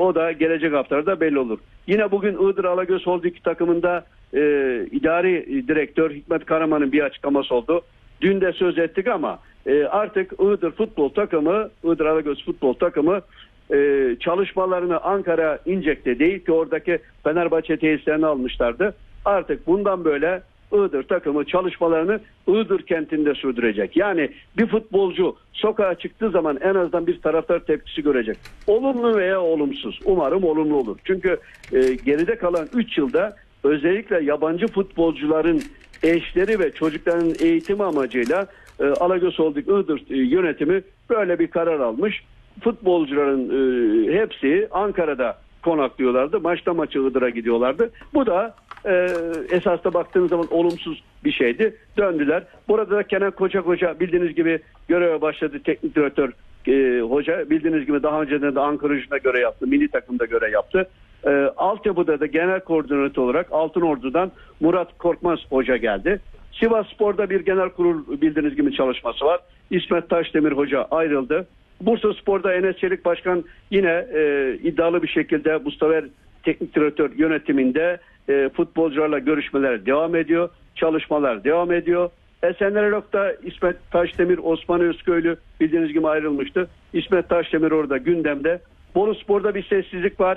O da gelecek haftalarda belli olur. Yine bugün Iğdır Alagöz Holding takımında idari direktör Hikmet Karaman'ın bir açıklaması oldu. Dün de söz ettik ama artık Iğdır Alagöz futbol takımı çalışmalarını Ankara İncek'te değil ki oradaki Fenerbahçe tesislerini almışlardı. Artık bundan böyle Iğdır takımı çalışmalarını Iğdır kentinde sürdürecek. Yani bir futbolcu sokağa çıktığı zaman en azından bir taraftar tepkisi görecek. Olumlu veya olumsuz. Umarım olumlu olur. Çünkü geride kalan 3 yılda özellikle yabancı futbolcuların eşleri ve çocukların eğitimi amacıyla Alagöz Holding Iğdır yönetimi böyle bir karar almış. Futbolcuların hepsi Ankara'da konaklıyorlardı. Maçta maça Iğdır'a gidiyorlardı. Bu da esasda baktığınız zaman olumsuz bir şeydi. Döndüler. Burada da Kenan Koca bildiğiniz gibi göreve başladı. Teknik direktör hoca. Bildiğiniz gibi daha önceden de Ankara Gücü'nde görev yaptı. Milli takımda görev yaptı. Altyapıda da genel koordinatör olarak Altınordu'dan Murat Korkmaz hoca geldi. Sivasspor'da bir genel kurul bildiğiniz gibi çalışması var. İsmet Taşdemir hoca ayrıldı. Bursaspor'da Enes Çelik Başkan yine iddialı bir şekilde Mustafa teknik direktör yönetiminde futbolcularla görüşmeler devam ediyor. Çalışmalar devam ediyor. Esenlerok'ta İsmet Taşdemir, Osman Özköylü bildiğiniz gibi ayrılmıştı. İsmet Taşdemir orada gündemde. Boluspor'da bir sessizlik var.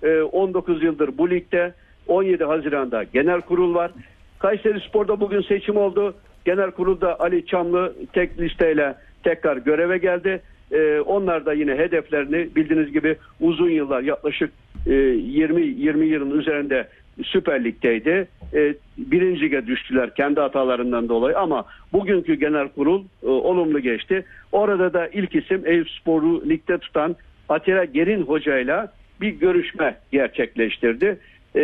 19 yıldır bu ligde. 17 Haziran'da genel kurul var. Kayserispor'da bugün seçim oldu. Genel kurulda Ali Çamlı tek listeyle tekrar göreve geldi. Onlar da yine hedeflerini bildiğiniz gibi uzun yıllar yaklaşık 20 yılın üzerinde Süper Lig'deydi. Birinci lige düştüler kendi hatalarından dolayı ama bugünkü genel kurul olumlu geçti. Orada da ilk isim Eyüpspor'u ligde tutan Atilla Gerin hocayla bir görüşme gerçekleştirdi.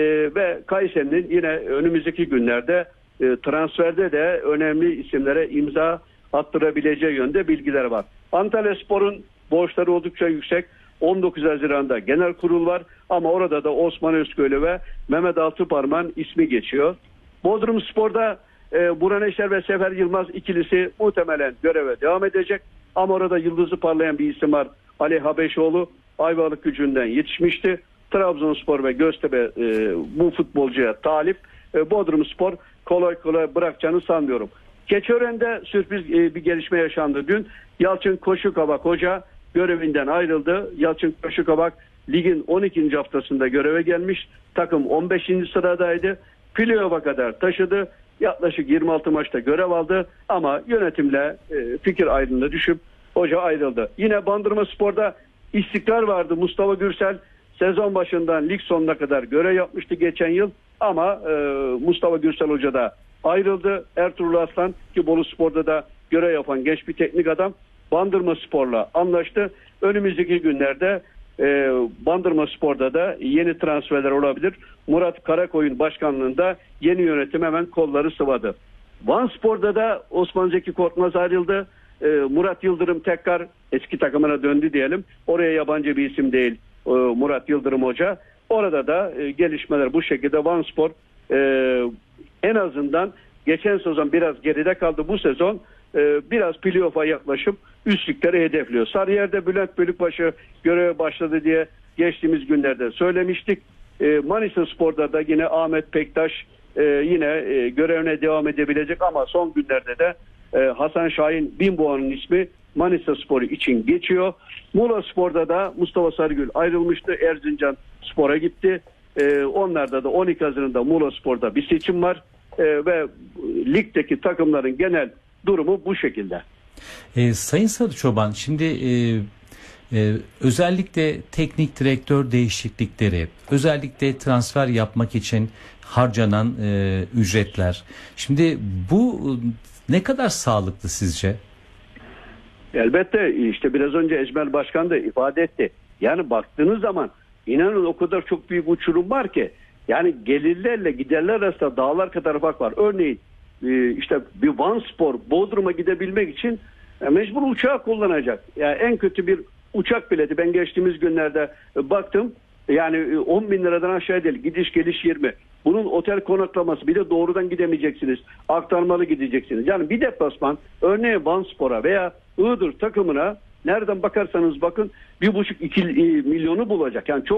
Ve Kayseri'nin yine önümüzdeki günlerde transferde de önemli isimlere imza attırabileceği yönde bilgiler var. Antalyaspor'un borçları oldukça yüksek. 19 Haziran'da genel kurul var ama orada da Osman Özköylü ve Mehmet Altıparmak'ın ismi geçiyor. Bodrumspor'da Burhan Eşer ve Sefer Yılmaz ikilisi muhtemelen göreve devam edecek. Ama orada yıldızı parlayan bir isim var. Ali Habeşoğlu Ayvalık Gücü'nden yetişmişti. Trabzonspor ve Göztepe bu futbolcuya talip. Bodrumspor kolay bırakacağını sanmıyorum. Keçiören'de sürpriz bir gelişme yaşandı dün. Yalçın Koşukabak hoca görevinden ayrıldı. Yalçın Koşukabak ligin 12. haftasında göreve gelmiş. Takım 15. sıradaydı. Playoff'a kadar taşıdı. Yaklaşık 26 maçta görev aldı ama yönetimle fikir ayrılığına düşüp hoca ayrıldı. Yine Bandırmaspor'da istikrar vardı. Mustafa Gürsel sezon başından lig sonuna kadar görev yapmıştı geçen yıl ama Mustafa Gürsel hoca da ayrıldı. Ertuğrul Aslan ki Boluspor'da da görev yapan genç bir teknik adam Bandırmaspor'la anlaştı. Önümüzdeki günlerde Bandırmaspor'da da yeni transferler olabilir. Murat Karakoyun başkanlığında yeni yönetim hemen kolları sıvadı. Vanspor'da da Osman Zeki Korkmaz ayrıldı. Murat Yıldırım tekrar eski takımına döndü diyelim. Oraya yabancı bir isim değil Murat Yıldırım hoca. Orada da gelişmeler bu şekilde. Vanspor en azından geçen sezon biraz geride kaldı. Bu sezon biraz playoff'a yaklaşıp üstlükleri hedefliyor. Sarıyer'de Bülent Bölükbaşı göreve başladı diye geçtiğimiz günlerde söylemiştik. Manisa Spor'da da yine Ahmet Pektaş yine görevine devam edebilecek ama son günlerde de Hasan Şahin Binboğa'nın ismi Manisa Spor için geçiyor. Muğla Spor'da da Mustafa Sarıgül ayrılmıştı. Erzincan Spor'a gitti. Onlarda da 12 Haziran'da Muğla Spor'da bir seçim var. Ve ligdeki takımların genel durumu bu şekilde. Sayın Sarı Çoban, şimdi özellikle teknik direktör değişiklikleri, özellikle transfer yapmak için harcanan ücretler. Şimdi bu ne kadar sağlıklı sizce? Elbette işte biraz önce Ecmel Başkan da ifade etti. Yani baktığınız zaman inanın o kadar çok büyük uçurum var ki yani gelirlerle giderler arasında dağlar kadar fark var. Örneğin işte bir Vanspor Bodrum'a gidebilmek için mecbur uçağı kullanacak. Yani en kötü bir uçak bileti ben geçtiğimiz günlerde baktım. Yani 10 bin liradan aşağı değil. Gidiş geliş 20. Bunun otel konaklaması bir de doğrudan gidemeyeceksiniz. Aktarmalı gideceksiniz. Yani bir deplasman örneğin Vanspor'a veya Iğdır takımına nereden bakarsanız bakın 1,5-2 milyonu bulacak. Yani çok